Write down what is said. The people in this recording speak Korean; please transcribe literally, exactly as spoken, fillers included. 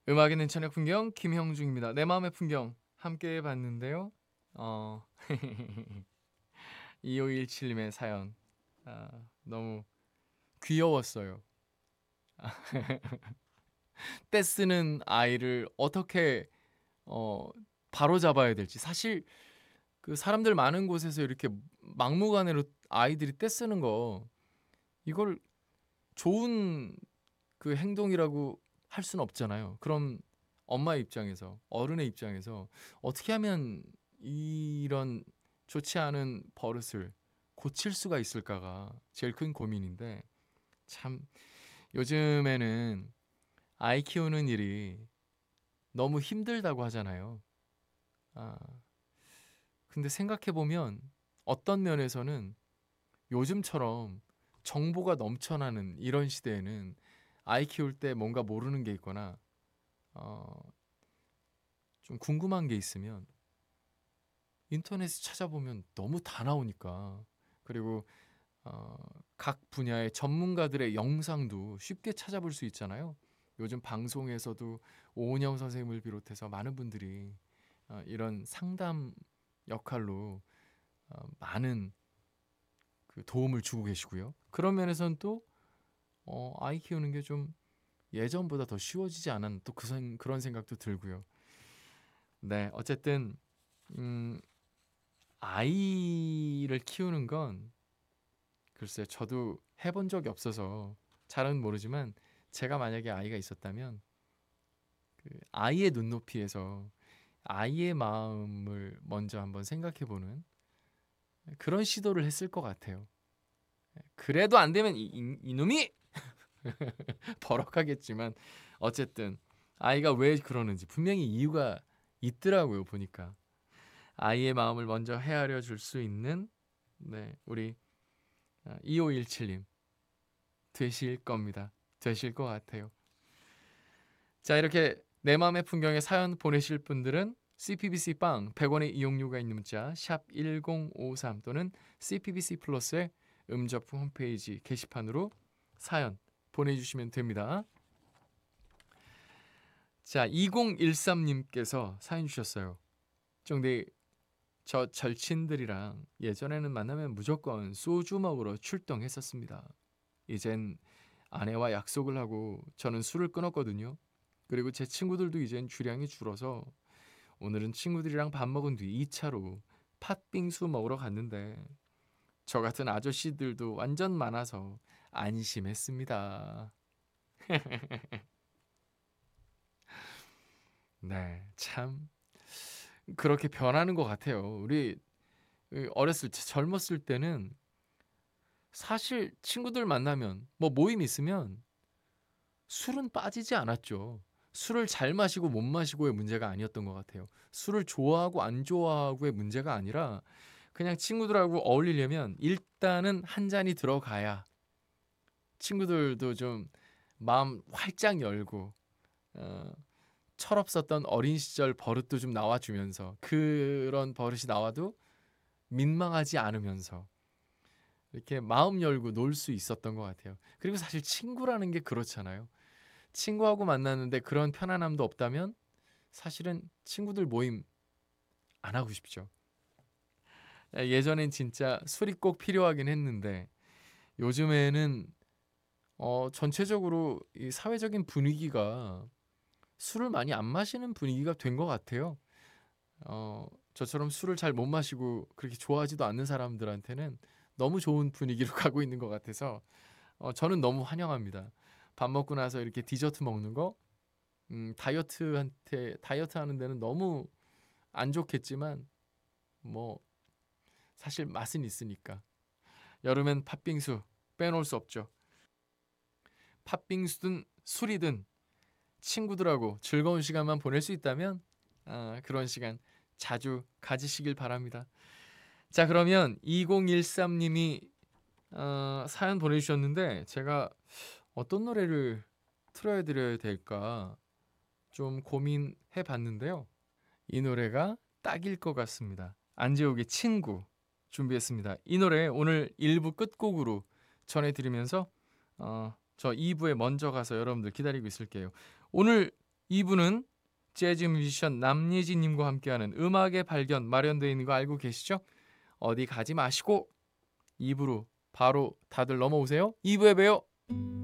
음악의 는천의 풍경 김형중입니다. 내 마음의 풍경 함께 봤는데요. 어 이오일칠님의 사연 아, 너무 귀여웠어요. 떼쓰는 아이를 어떻게 어 바로 잡아야 될지 사실 그 사람들 많은 곳에서 이렇게 막무가내로 아이들이 떼쓰는 거 이걸 좋은 그 행동이라고 할 수는 없잖아요. 그럼 엄마의 입장에서 어른의 입장에서 어떻게 하면 이런 좋지 않은 버릇을 고칠 수가 있을까가 제일 큰 고민인데 참 요즘에는 아이 키우는 일이 너무 힘들다고 하잖아요. 아, 근데 생각해 보면 어떤 면에서는 요즘처럼 정보가 넘쳐나는 이런 시대에는 아이 키울 때 뭔가 모르는 게 있거나 어, 좀 궁금한 게 있으면 인터넷에 찾아보면 너무 다 나오니까 그리고 어, 각 분야의 전문가들의 영상도 쉽게 찾아볼 수 있잖아요. 요즘 방송에서도 오은영 선생님을 비롯해서 많은 분들이 어, 이런 상담 역할로 어, 많은 그 도움을 주고 계시고요. 그런 면에서는 또 어, 아이 키우는 게 좀 예전보다 더 쉬워지지 않았나 또 그, 그런 생각도 들고요. 네, 어쨌든 음, 아이를 키우는 건 글쎄 저도 해본 적이 없어서 잘은 모르지만 제가 만약에 아이가 있었다면 그 아이의 눈높이에서 아이의 마음을 먼저 한번 생각해보는 그런 시도를 했을 것 같아요. 그래도 안 되면 이, 이, 이놈이 버럭하겠지만 어쨌든 아이가 왜 그러는지 분명히 이유가 있더라고요. 보니까 아이의 마음을 먼저 헤아려 줄 수 있는 네, 우리 이오일칠님 되실 겁니다. 되실 것 같아요. 자, 이렇게 내 마음의 풍경에 사연 보내실 분들은 씨피비씨 빵 백 원의 이용료가 있는 문자 샵 일공오삼 또는 씨피비씨 플러스의 음저프 홈페이지 게시판으로 사연 보내주시면 됩니다. 자, 이공일삼님께서 사연 주셨어요. 쫑디, 저 절친들이랑 예전에는 만나면 무조건 소주 먹으러 출동했었습니다. 이젠 아내와 약속을 하고 저는 술을 끊었거든요. 그리고 제 친구들도 이젠 주량이 줄어서 오늘은 친구들이랑 밥 먹은 뒤 이 차로 팥빙수 먹으러 갔는데 저 같은 아저씨들도 완전 많아서 안심했습니다. 네, 참 그렇게 변하는 것 같아요. 우리 어렸을 때, 젊었을 때는 사실 친구들 만나면 뭐 모임 있으면 술은 빠지지 않았죠. 술을 잘 마시고 못 마시고의 문제가 아니었던 것 같아요. 술을 좋아하고 안 좋아하고의 문제가 아니라 그냥 친구들하고 어울리려면 일단은 한 잔이 들어가야 친구들도 좀 마음 활짝 열고 어, 철없었던 어린 시절 버릇도 좀 나와주면서 그런 버릇이 나와도 민망하지 않으면서 이렇게 마음 열고 놀 수 있었던 것 같아요. 그리고 사실 친구라는 게 그렇잖아요. 친구하고 만났는데 그런 편안함도 없다면 사실은 친구들 모임 안 하고 싶죠. 예전엔 진짜 술이 꼭 필요하긴 했는데 요즘에는 어, 전체적으로 이 사회적인 분위기가 술을 많이 안 마시는 분위기가 된 것 같아요. 어, 저처럼 술을 잘 못 마시고 그렇게 좋아하지도 않는 사람들한테는 너무 좋은 분위기로 가고 있는 것 같아서 어, 저는 너무 환영합니다. 밥 먹고 나서 이렇게 디저트 먹는 거 음, 다이어트한테 다이어트 하는 데는 너무 안 좋겠지만 뭐 사실 맛은 있으니까 여름엔 팥빙수 빼놓을 수 없죠. 팥빙수든 술이든 친구들하고 즐거운 시간만 보낼 수 있다면 아, 그런 시간 자주 가지시길 바랍니다. 자, 그러면 이공일삼님이 어, 사연 보내주셨는데 제가 어떤 노래를 틀어야 드려야 될까 좀 고민해 봤는데요. 이 노래가 딱일 것 같습니다. 안재욱의 친구 준비했습니다. 이 노래 오늘 일 부 끝곡으로 전해드리면서 어, 저 이 부에 먼저 가서 여러분들 기다리고 있을게요. 오늘 이 부는 재즈 뮤지션 남예진 님과 함께하는 음악의 발견 마련되어 있는 거 알고 계시죠? 어디 가지 마시고 이 부로 바로 다들 넘어오세요. 이 부에 봬요.